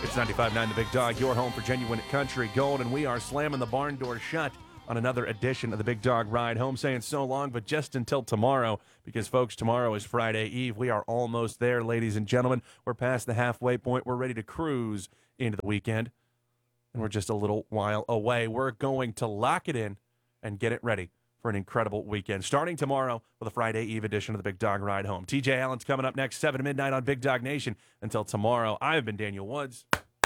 It's 95.9 The Big Dog, your home for genuine country gold, and we are slamming the barn door shut on another edition of the Big Dog Ride Home, saying so long, but just until tomorrow, because, folks, tomorrow is Friday Eve. We are almost there, ladies and gentlemen. We're past the halfway point. We're ready to cruise into the weekend, and we're just a little while away. We're going to lock it in and get it ready for an incredible weekend, starting tomorrow with a Friday Eve edition of the Big Dog Ride Home. TJ Allen's coming up next, 7 to midnight on Big Dog Nation. Until tomorrow, I've been Daniel Woods.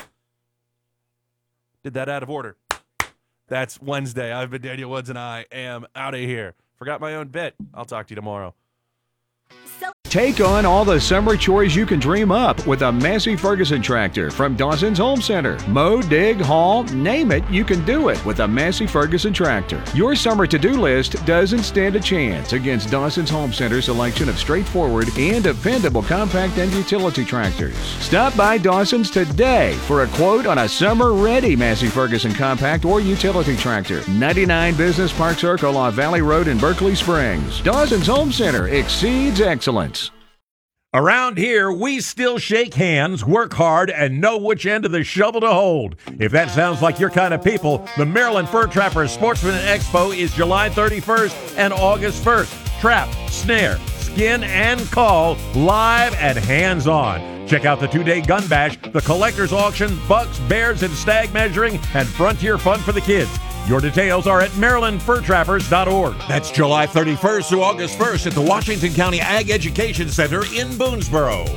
Did that out of order. That's Wednesday. I've been Daniel Woods, and I am out of here. Forgot my own bit. I'll talk to you tomorrow. Take on all the summer chores you can dream up with a Massey Ferguson tractor from Dawson's Home Center. Mow, dig, haul, name it, you can do it with a Massey Ferguson tractor. Your summer to-do list doesn't stand a chance against Dawson's Home Center's selection of straightforward and dependable compact and utility tractors. Stop by Dawson's today for a quote on a summer-ready Massey Ferguson compact or utility tractor. 99 Business Park Circle off Valley Road in Berkeley Springs. Dawson's Home Center exceeds excellence. Around here, we still shake hands, work hard, and know which end of the shovel to hold. If that sounds like your kind of people, the Maryland Fur Trappers Sportsman Expo is July 31st and August 1st. Trap, snare, skin, and call, live and hands-on. Check out the two-day gun bash, the collector's auction, bucks, bears, and stag measuring, and frontier fun for the kids. Your details are at MarylandFurTrappers.org. That's July 31st through August 1st at the Washington County Ag Education Center in Boonesboro.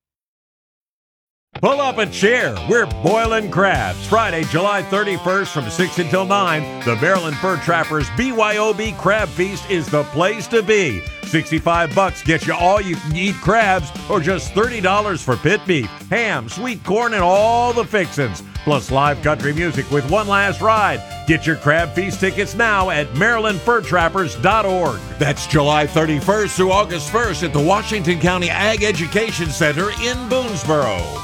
Pull up a chair. We're boiling crabs. Friday, July 31st from 6 until 9, the Maryland Fur Trappers BYOB Crab Feast is the place to be. $65 gets you all you can eat crabs, or just $30 for pit beef, ham, sweet corn, and all the fixins. Plus live country music with one last ride. Get your Crab Feast tickets now at MarylandFurTrappers.org. That's July 31st through August 1st at the Washington County Ag Education Center in Boonesboro.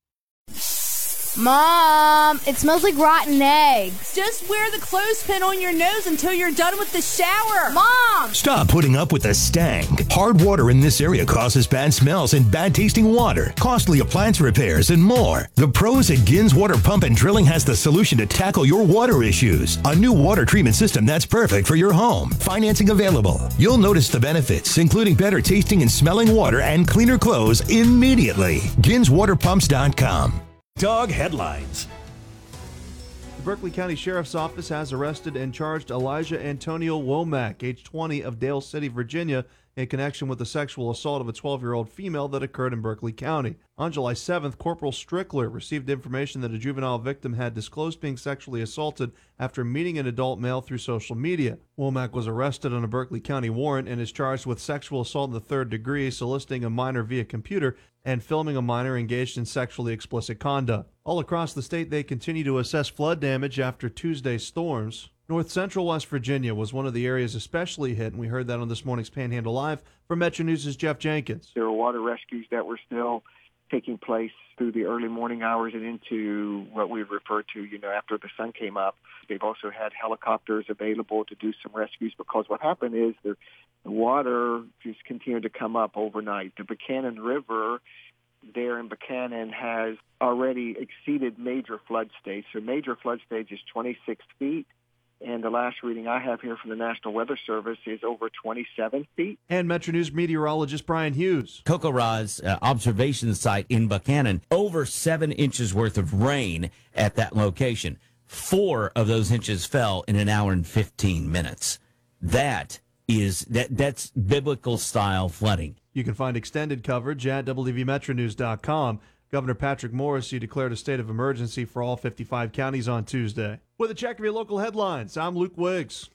Mom, it smells like rotten eggs. Just wear the clothespin on your nose until you're done with the shower. Mom! Stop putting up with the stank. Hard water in this area causes bad smells and bad tasting water, costly appliance repairs, and more. The pros at Gins Water Pump and Drilling has the solution to tackle your water issues. A new water treatment system that's perfect for your home. Financing available. You'll notice the benefits, including better tasting and smelling water and cleaner clothes immediately. GinsWaterPumps.com. Dog headlines. The Berkeley County Sheriff's Office has arrested and charged Elijah Antonio Womack, age 20, of Dale City, Virginia, in connection with the sexual assault of a 12-year-old female that occurred in Berkeley County. On July 7th, Corporal Strickler received information that a juvenile victim had disclosed being sexually assaulted after meeting an adult male through social media. Womack was arrested on a Berkeley County warrant and is charged with sexual assault in the third degree, soliciting a minor via computer, and filming a minor engaged in sexually explicit conduct. All across the state, they continue to assess flood damage after Tuesday's storms. North Central West Virginia was one of the areas especially hit, and we heard that on this morning's Panhandle Live. From Metro News' Jeff Jenkins. There were water rescues that were still taking place through the early morning hours and into what we refer to, after the sun came up. They've also had helicopters available to do some rescues, because what happened is the water just continued to come up overnight. The Buchanan River there in Buchanan has already exceeded major flood stage. So major flood stage is 26 feet. And the last reading I have here from the National Weather Service is over 27 feet. And Metro News meteorologist Brian Hughes. Kokora's observation site in Buchanan, over 7 inches worth of rain at that location. 4 of those inches fell in an hour and 15 minutes. That's biblical style flooding. You can find extended coverage at WVMetroNews.com. Governor Patrick Morrisey declared a state of emergency for all 55 counties on Tuesday. With a check of your local headlines, I'm Luke Wiggs.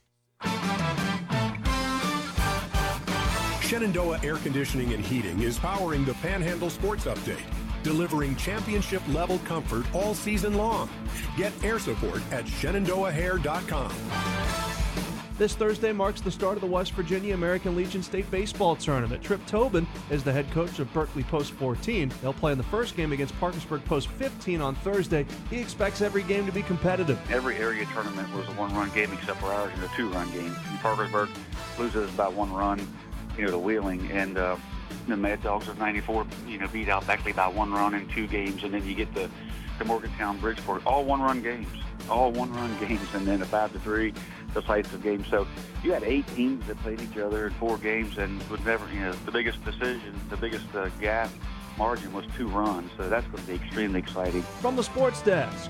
Shenandoah Air Conditioning and Heating is powering the Panhandle Sports Update, delivering championship-level comfort all season long. Get air support at ShenandoahHair.com. This Thursday marks the start of the West Virginia American Legion State Baseball Tournament. Trip Tobin is the head coach of Berkeley Post 14. They'll play in the first game against Parkersburg Post 15 on Thursday. He expects every game to be competitive. Every area tournament was a one-run game except for ours in a two-run game. Parkersburg loses by 1 run, to Wheeling, and the Mad Dogs of 94, beat out Beckley by 1 run in 2 games, and then you get the to Morgantown, Bridgeport, all one-run games. And then a 5-3, the sites of games. So you had 8 teams that played each other in 4 games and would never, the biggest decision, the biggest gap margin was 2 runs. So that's going to be extremely exciting. From the Sports Desk,